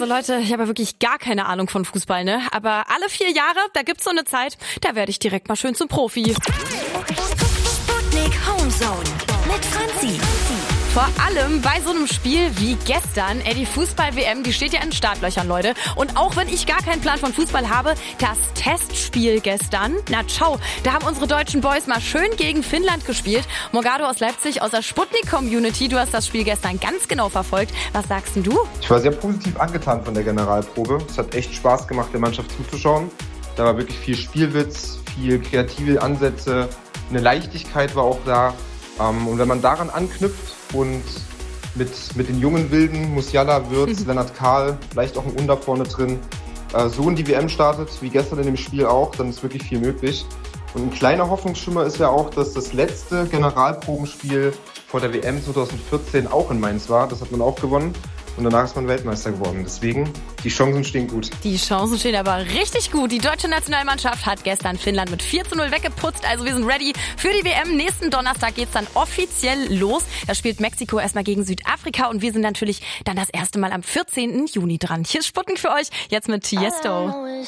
Also Leute, ich habe ja wirklich gar keine Ahnung von Fußball, ne? Aber alle 4 Jahre, da gibt's so eine Zeit, da werde ich direkt mal schön zum Profi. Sputnik Homezone mit Franzi. Vor allem bei so einem Spiel wie gestern, die Fußball-WM, die steht ja in Startlöchern, Leute. Und auch wenn ich gar keinen Plan von Fußball habe, das Testspiel gestern, na ciao, da haben unsere deutschen Boys mal schön gegen Finnland gespielt. Morgado aus Leipzig, aus der Sputnik-Community, du hast das Spiel gestern ganz genau verfolgt. Was sagst denn du? Ich war sehr positiv angetan von der Generalprobe. Es hat echt Spaß gemacht, der Mannschaft zuzuschauen. Da war wirklich viel Spielwitz, viel kreative Ansätze, eine Leichtigkeit war auch da. Und wenn man daran anknüpft und mit den jungen Wilden, Musiala, Würz, Lennart Kahl, vielleicht auch ein Under vorne drin, so in die WM startet, wie gestern in dem Spiel auch, dann ist wirklich viel möglich. Und ein kleiner Hoffnungsschimmer ist ja auch, dass das letzte Generalprobenspiel vor der WM 2014 auch in Mainz war. Das hat man auch gewonnen. Und danach ist man Weltmeister geworden. Deswegen, die Chancen stehen gut. Die Chancen stehen aber richtig gut. Die deutsche Nationalmannschaft hat gestern Finnland mit 4:0 weggeputzt. Also wir sind ready für die WM. Nächsten Donnerstag geht's dann offiziell los. Da spielt Mexiko erstmal gegen Südafrika. Und wir sind natürlich dann das erste Mal am 14. Juni dran. Hier ist Sputnik für euch. Jetzt mit Tiesto.